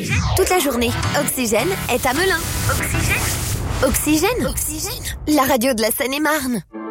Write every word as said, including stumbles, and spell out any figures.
toute la journée. Oxygène est à Melun. Oxygène. Oxygène, Oxygène. la radio de la Seine-et-Marne.